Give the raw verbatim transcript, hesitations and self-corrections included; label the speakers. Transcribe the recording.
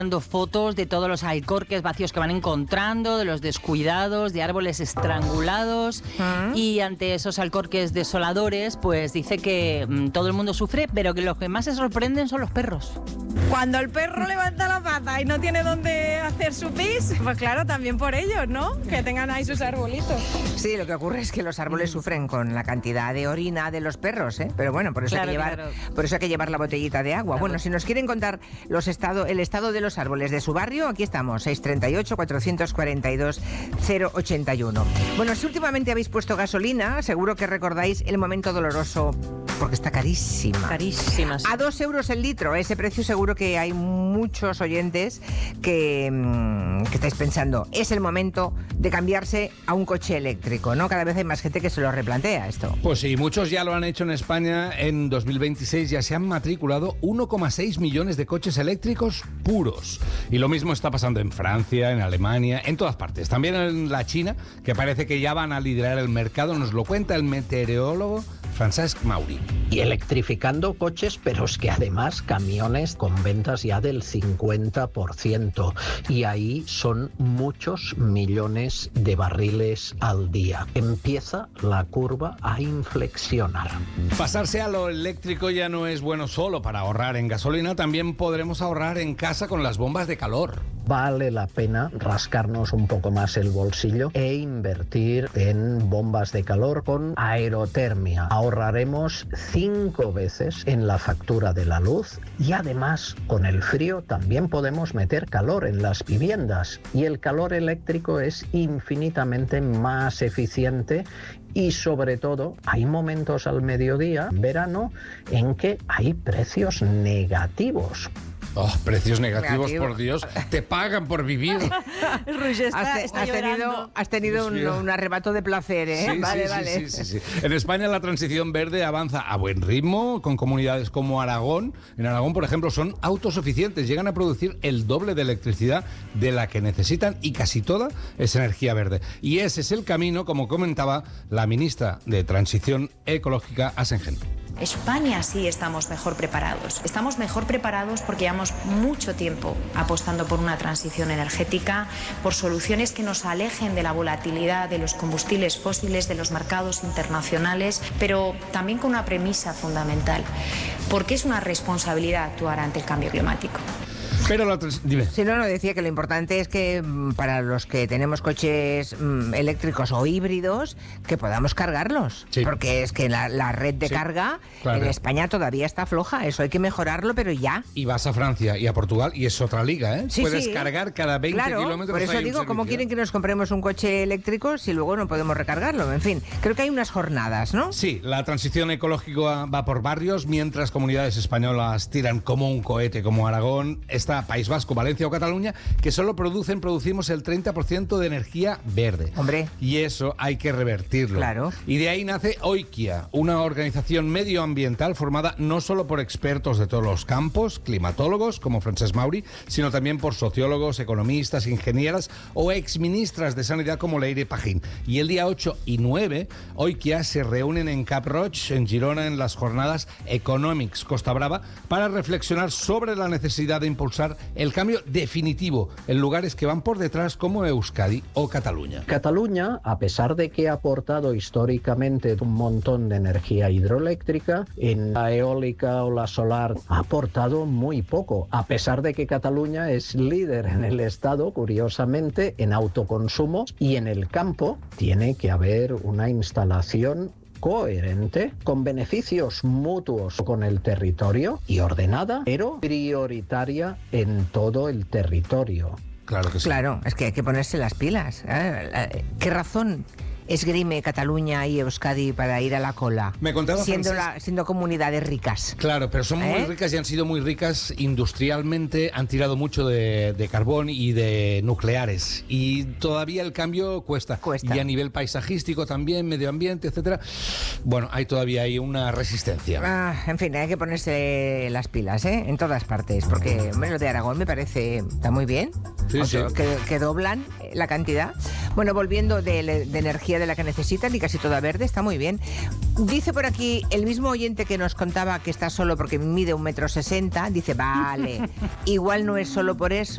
Speaker 1: fotos de todos los alcorques vacíos que van encontrando, de los descuidados, de árboles estrangulados, ¿Mm? y ante esos alcorques desoladores, pues dice que mmm, todo el mundo sufre, pero que los que más se sorprenden son los perros.
Speaker 2: Cuando el perro levanta la pata y no tiene dónde hacer su pis, pues claro, también por ellos, ¿no? Que tengan ahí sus arbolitos.
Speaker 3: Sí, lo que ocurre es que los árboles mm. sufren con la cantidad de orina de los perros, ¿eh? Pero bueno, por eso, claro, hay, que llevar, claro. por eso hay que llevar la botellita de agua. Claro. Bueno, si nos quieren contar los estado, el estado de los árboles de su barrio, aquí estamos, seis tres ocho, cuatro cuatro dos, cero ocho uno. Bueno, si últimamente habéis puesto gasolina, seguro que recordáis el momento doloroso, porque está carísima.
Speaker 1: Carísima. Sí.
Speaker 3: A dos euros el litro, ese precio seguro que hay muchos oyentes que, que estáis pensando, es el momento de cambiarse a un coche eléctrico, ¿no? Cada vez hay más gente que se lo replantea esto.
Speaker 4: Pues sí, muchos ya lo han hecho en España. En dos mil veintiséis ya se han matriculado uno coma seis millones de coches eléctricos puros. Y lo mismo está pasando en Francia, en Alemania, en todas partes. También en la China, que parece que ya van a liderar el mercado. Nos lo cuenta el meteorólogo Francesc Mauri.
Speaker 5: Y electrificando coches, pero es que además camiones con ventas ya del cincuenta por ciento. Y ahí son muchos millones de barriles al día. Empieza la curva a inflexionar.
Speaker 4: Pasarse a lo eléctrico ya no es bueno solo para ahorrar en gasolina, también podremos ahorrar en casa con las bombas de calor.
Speaker 5: Vale la pena rascarnos un poco más el bolsillo e invertir en bombas de calor con aerotermia. Ahorraremos cinco veces en la factura de la luz y además con el frío también podemos meter calor en las viviendas y el calor eléctrico es infinitamente más eficiente. Y sobre todo, hay momentos al mediodía, en verano, en que hay precios negativos.
Speaker 4: Oh, precios negativos, Negativo. Por Dios. Te pagan por vivir.
Speaker 2: Roger está,
Speaker 3: has,
Speaker 2: está
Speaker 3: has tenido, has tenido un, un arrebato de placer, ¿eh?
Speaker 4: Sí,
Speaker 3: vale,
Speaker 4: sí,
Speaker 3: vale.
Speaker 4: Sí, sí, sí. En España la transición verde avanza a buen ritmo, con comunidades como Aragón. En Aragón, por ejemplo, son autosuficientes. Llegan a producir el doble de electricidad de la que necesitan y casi toda es energía verde. Y ese es el camino, como comentaba la ministra de Transición Ecológica, Asengen.
Speaker 6: España sí estamos mejor preparados. Estamos mejor preparados porque llevamos mucho tiempo apostando por una transición energética, por soluciones que nos alejen de la volatilidad de los combustibles fósiles, de los mercados internacionales, pero también con una premisa fundamental, porque es una responsabilidad actuar ante el cambio climático.
Speaker 4: Pero la trans... Dime.
Speaker 3: Sí, no, no, decía que lo importante es que para los que tenemos coches mmm, eléctricos o híbridos, que podamos cargarlos. Sí. Porque es que la, la red de sí, carga claro. en España todavía está floja. Eso hay que mejorarlo, pero ya.
Speaker 4: Y vas a Francia y a Portugal y es otra liga, ¿eh?
Speaker 3: Sí,
Speaker 4: Puedes
Speaker 3: sí.
Speaker 4: cargar cada veinte
Speaker 3: claro,
Speaker 4: kilómetros.
Speaker 3: Por eso digo, ¿cómo quieren que nos compremos un coche eléctrico si luego no podemos recargarlo? En fin, creo que hay unas jornadas, ¿no?
Speaker 4: Sí, la transición ecológica va por barrios, mientras comunidades españolas tiran como un cohete, como Aragón, está País Vasco, Valencia o Cataluña, que solo producen, producimos el treinta por ciento de energía verde.
Speaker 3: Hombre.
Speaker 4: Y eso hay que revertirlo.
Speaker 3: Claro.
Speaker 4: Y de ahí nace Oikia, una organización medioambiental formada no solo por expertos de todos los campos, climatólogos como Francesc Mauri, sino también por sociólogos, economistas, ingenieras o exministras de Sanidad como Leire Pajín. Y el día ocho y nueve, Oikia se reúnen en Cap Roig, en Girona, en las jornadas Economics Costa Brava, para reflexionar sobre la necesidad de impulsar el cambio definitivo en lugares que van por detrás como Euskadi o Cataluña.
Speaker 5: Cataluña, a pesar de que ha aportado históricamente un montón de energía hidroeléctrica, en la eólica o la solar ha aportado muy poco, a pesar de que Cataluña es líder en el estado, curiosamente, en autoconsumo, y en el campo tiene que haber una instalación coherente, con beneficios mutuos con el territorio y ordenada, pero prioritaria en todo el territorio.
Speaker 4: Claro que sí.
Speaker 3: Claro, es que hay que ponerse las pilas. ¿Qué razón esgrime Cataluña y Euskadi para ir a la cola?
Speaker 4: Me contaba
Speaker 3: siendo, la, siendo comunidades ricas.
Speaker 4: Claro, pero son ¿Eh? muy ricas y han sido muy ricas industrialmente, han tirado mucho de, de carbón y de nucleares y todavía el cambio cuesta.
Speaker 3: cuesta.
Speaker 4: Y a nivel paisajístico también, medio ambiente, etcétera. Bueno, hay todavía hay una resistencia.
Speaker 3: Ah, en fin, hay que ponerse las pilas, ¿eh? En todas partes, porque hombre, lo de Aragón me parece está muy bien.
Speaker 4: Sí,
Speaker 3: Otro,
Speaker 4: sí.
Speaker 3: Que, que doblan la cantidad. Bueno, volviendo de, de energía de la que necesitan y casi toda verde, está muy bien. Dice por aquí el mismo oyente que nos contaba que está solo porque mide un metro sesenta, dice, vale, igual no es solo por eso.